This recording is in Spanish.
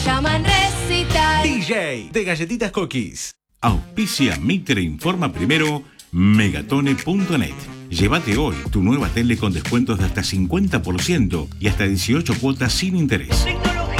Llaman Recital. DJ de Galletitas Cookies. Auspicia Mitre Informa Primero, Megatone.net. Llévate hoy tu nueva tele con descuentos de hasta 50% y hasta 18 cuotas sin interés. Tecnología